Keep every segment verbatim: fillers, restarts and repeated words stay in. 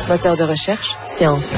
Moteur de recherche, science.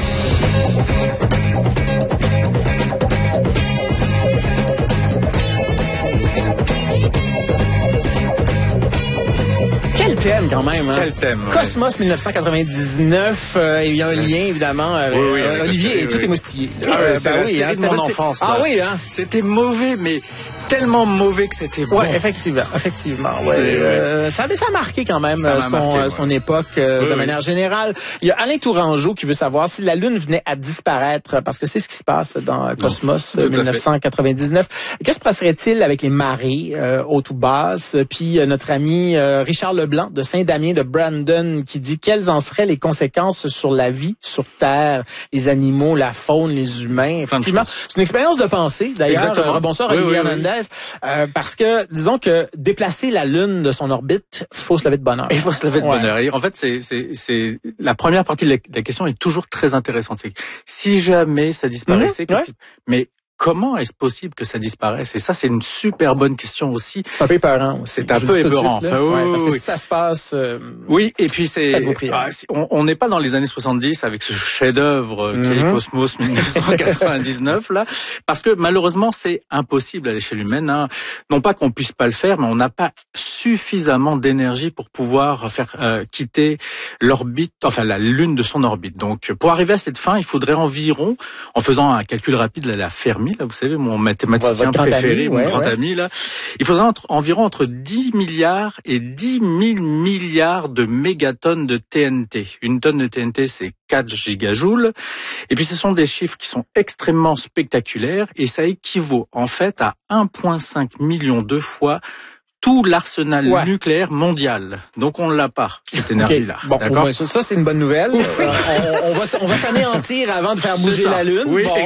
Quel thème quand même, hein? Quel thème, ouais. Cosmos dix-neuf cent quatre-vingt-dix-neuf, euh, il y a un lien évidemment avec oui, oui, euh, avec Olivier série, et tout oui. est moustillé. Ah ouais, Euh, c'est ben la oui, série hein, de c'était mon votre- enfance. Ah là. oui, hein? C'était mauvais, mais tellement mauvais que c'était bon. Ouais, effectivement, effectivement. Ouais, C'est- euh, ça, mais ça a marqué quand même Ça euh, m'a son, marqué, euh, ouais. son époque euh, Oui, de oui. manière générale. Il y a Alain Tourangeau qui veut savoir si la Lune venait à disparaître, parce que c'est ce qui se passe dans euh, Cosmos tout à euh, dix-neuf cent quatre-vingt-dix-neuf. Que se passerait-il avec les marées euh, hautes ou basses? Puis euh, notre ami euh, Richard Leblanc de Saint-Damien de Brandon qui dit quelles en seraient les conséquences sur la vie sur Terre, les animaux, la faune, les humains. Plein de Effectivement, choses. c'est une expérience de pensée. D'ailleurs, Exactement. euh, bonsoir Oui, Olivier oui, oui. Hernandez, euh, parce que disons que déplacer la Lune de son orbite, il faut se lever de bonne heure. Il faut se lever de Ouais. bonne heure. Et en fait, c'est, c'est, c'est la première partie de la, de la question est toujours très intéressante. C'est que si jamais ça disparaissait, Mhm, qu'est-ce ouais. qui- mais comment est-ce possible que ça disparaisse? Et ça, c'est une super bonne question aussi. C'est un peu épeurant aussi. C'est un Je peu le dis tout de épeurant. suite, là. Enfin, oui, Ouais, oui, parce que oui. si ça se passe, euh, Oui, et puis c'est, Faites vos prières. ah, c'est- on on n'est pas dans les années soixante-dix avec ce chef-d'œuvre euh, qui est Mhm. Cosmos dix-neuf cent quatre-vingt-dix-neuf là, parce que malheureusement c'est impossible à l'échelle humaine. Hein. Non pas qu'on puisse pas le faire, mais on n'a pas suffisamment d'énergie pour pouvoir faire euh, quitter l'orbite, enfin la Lune de son orbite. Donc pour arriver à cette fin, il faudrait environ, en faisant un calcul rapide, là, la Fermi, là, vous savez, mon mathématicien Votre grand préféré, ami, mon ouais, grand ouais. ami là, il faudrait entre, environ entre dix milliards et dix mille milliards de mégatonnes de T N T. Une tonne de T N T, c'est quatre gigajoules. Et puis, ce sont des chiffres qui sont extrêmement spectaculaires et ça équivaut en fait à un virgule cinq million de fois tout l'arsenal Ouais. nucléaire mondial. Donc, on ne l'a pas, cette énergie-là. OK. Bon, D'accord? ben, ça, ça, c'est une bonne nouvelle. Euh, on, on va, s- on va s'anéantir avant de faire C'est bouger ça. la Lune. Oui, Bon.